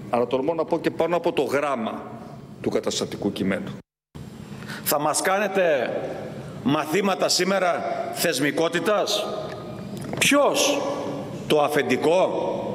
αλλά τολμώ να πω και πάνω από το γράμμα του καταστατικού κειμένου. Θα μας κάνετε μαθήματα σήμερα θεσμικότητας? Ποιος? Το αφεντικό?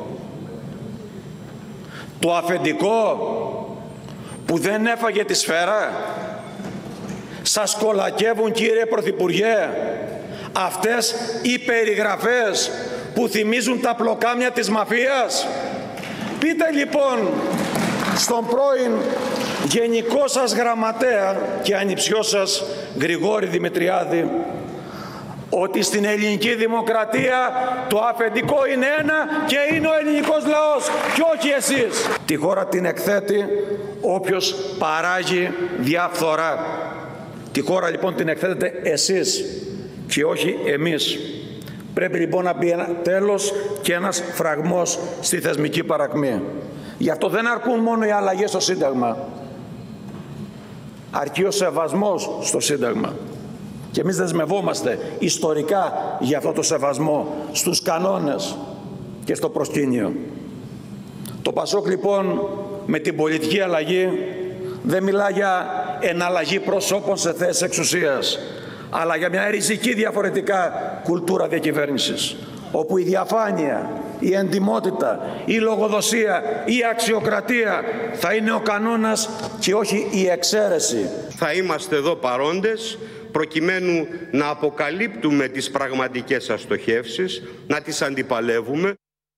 Το αφεντικό που δεν έφαγε τη σφαίρα? Σας κολακεύουν, κύριε Πρωθυπουργέ, αυτές οι περιγραφές που θυμίζουν τα πλοκάμια της μαφίας? Πείτε λοιπόν στον πρώην γενικό σας γραμματέα και ανιψιό σας Γρηγόρη Δημητριάδη ότι στην ελληνική δημοκρατία το αφεντικό είναι ένα και είναι ο ελληνικός λαός και όχι εσείς. Τη χώρα την εκθέτει όποιος παράγει διαφθορά. Τη χώρα λοιπόν την εκθέτετε εσείς και όχι εμείς. Πρέπει λοιπόν να μπει ένα τέλος και ένας φραγμός στη θεσμική παρακμή. Γι' αυτό δεν αρκούν μόνο οι αλλαγές στο Σύνταγμα. Αρκεί ο σεβασμός στο Σύνταγμα. Και εμείς δεσμευόμαστε ιστορικά για αυτό το σεβασμό στους κανόνες και στο προσκήνιο. Το Πασόκ λοιπόν με την πολιτική αλλαγή δεν μιλά για εναλλαγή προσώπων σε θέσεις εξουσίας, αλλά για μια ριζική διαφορετικά κουλτούρα διακυβέρνησης, όπου η διαφάνεια, η εντιμότητα, η λογοδοσία, η αξιοκρατία θα είναι ο κανόνας και όχι η εξαίρεση. Θα είμαστε εδώ παρόντες προκειμένου να αποκαλύπτουμε τις πραγματικές αστοχεύσεις, να τις αντιπαλεύουμε.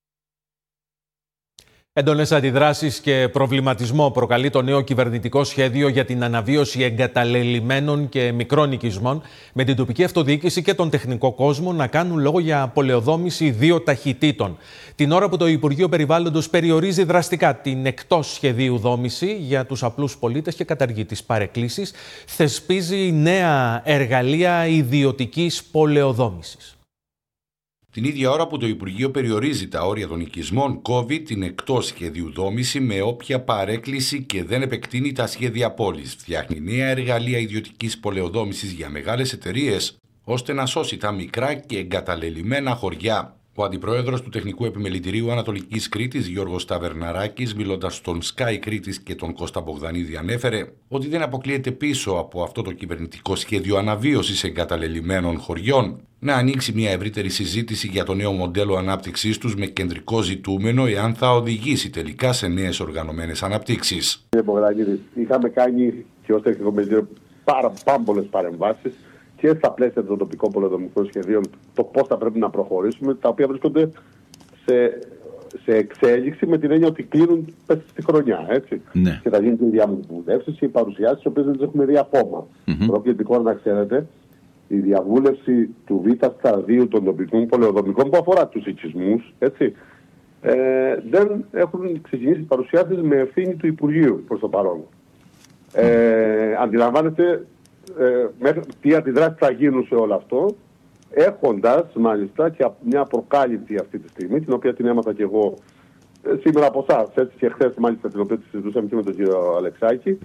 Έντονες αντιδράσεις και προβληματισμό προκαλεί το νέο κυβερνητικό σχέδιο για την αναβίωση εγκαταλελειμμένων και μικρών οικισμών, με την τοπική αυτοδιοίκηση και τον τεχνικό κόσμο να κάνουν λόγο για πολεοδόμηση 2 ταχυτήτων. Την ώρα που το Υπουργείο Περιβάλλοντος περιορίζει δραστικά την εκτός σχεδίου δόμηση για τους απλούς πολίτες και καταργεί τις παρεκκλήσεις, θεσπίζει νέα εργαλεία ιδιωτικής πολεοδόμησης. Την ίδια ώρα που το Υπουργείο περιορίζει τα όρια των οικισμών, κόβει την εκτός σχεδίου δόμηση με όποια παρέκκληση και δεν επεκτείνει τα σχέδια πόλης. Φτιάχνει νέα εργαλεία ιδιωτικής πολεοδόμησης για μεγάλες εταιρείες, ώστε να σώσει τα μικρά και εγκαταλελειμμένα χωριά. Ο αντιπρόεδρος του Τεχνικού Επιμελητηρίου Ανατολικής Κρήτης, Γιώργος Ταβερναράκης, μιλώντας στον Sky Κρήτης και τον Κώστα Μπογδανίδη, ανέφερε ότι δεν αποκλείεται πίσω από αυτό το κυβερνητικό σχέδιο αναβίωσης εγκαταλελειμμένων χωριών να ανοίξει μια ευρύτερη συζήτηση για το νέο μοντέλο ανάπτυξής τους με κεντρικό ζητούμενο εάν θα οδηγήσει τελικά σε νέες οργανωμένες αναπτύξεις. Κύριε Μπογδανίδη, είχαμε κάνει και ως Τεχνικό Επιμελητήριο πάμπολες παρεμβάσεις και στα πλαίσια των τοπικών πολεοδομικών σχεδίων, το πώς θα πρέπει να προχωρήσουμε, τα οποία βρίσκονται σε εξέλιξη με την έννοια ότι κλείνουν στη χρονιά. Έτσι. Ναι. Και θα γίνουν και οι διαβουλεύσεις και οι παρουσιάσεις, τις οποίες δεν τις έχουμε δει ακόμα. Πρόκειται την χώρα, να ξέρετε, η διαβούλευση του Β' σταδίου των τοπικών πολεοδομικών που αφορά τους οικισμούς, δεν έχουν ξεκινήσει παρουσιάσεις με ευθύνη του Υπουργείου προς το παρόν. Αντιλαμβάνεστε τι αντιδράσεις θα γίνουν σε όλο αυτό, έχοντας μάλιστα και μια προκάλυψη αυτή τη στιγμή, την οποία την έμαθα και εγώ σήμερα από εσάς, έτσι, και χθες μάλιστα, την οποία τη συζητούσαμε και με τον κύριο Αλεξάκη,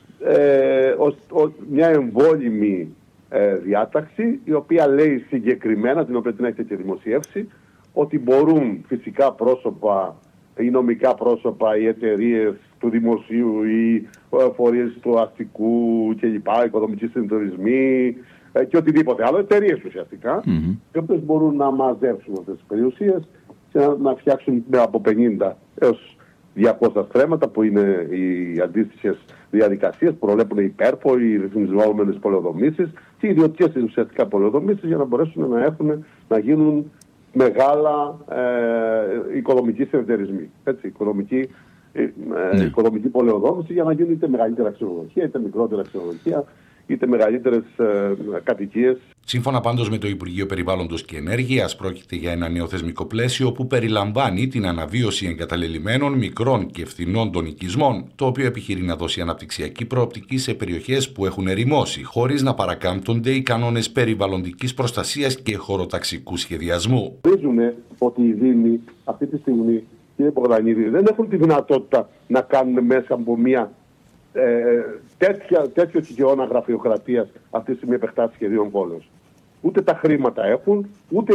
μια εμβόλυμη διάταξη, η οποία λέει συγκεκριμένα, την οποία την έχετε και δημοσιεύσει, ότι μπορούν φυσικά πρόσωπα ή νομικά πρόσωπα, οι εταιρείες του δημοσίου ή φορείς του αστικού κλπ, οικοδομικοί συνεταιρισμοί και οτιδήποτε άλλο, εταιρείες ουσιαστικά, οι οποίες μπορούν να μαζέψουν αυτές τις περιουσίες και να φτιάξουν από 50 έως 200 στρέμματα, που είναι οι αντίστοιχες διαδικασίες που προβλέπουν οι υπέρπο, οι ρυθμιζόμενες πολεοδομήσεις και οι ιδιωτικές ουσιαστικά πολεοδομήσεις, για να μπορέσουν να γίνουν μεγάλα οικοδομικοί συνεταιρισμοί. Οικοδομική πολεοδόμηση, για να γίνουν είτε μεγαλύτερα ξενοδοχεία, είτε μικρότερα ξενοδοχεία, είτε μεγαλύτερες κατοικίες. Σύμφωνα πάντως με το Υπουργείο Περιβάλλοντος και Ενέργειας, πρόκειται για ένα νέο θεσμικό πλαίσιο που περιλαμβάνει την αναβίωση εγκαταλελειμμένων, μικρών και φθηνών των οικισμών, το οποίο επιχειρεί να δώσει αναπτυξιακή προοπτική σε περιοχές που έχουν ερημώσει, χωρίς να παρακάμπτονται οι κανόνες περιβαλλοντικής προστασίας και χωροταξικού σχεδιασμού. Γνωρίζουμε ότι οι Δήμοι αυτή τη στιγμή, κύριε Μπογδανίδη, δεν έχουν τη δυνατότητα να κάνουν μέσα από μια τέτοιο χιλιόνα γραφειοκρατίας αυτή τη στιγμή επεκτάσεις σχεδίων πόλεως. Ούτε τα χρήματα έχουν, ούτε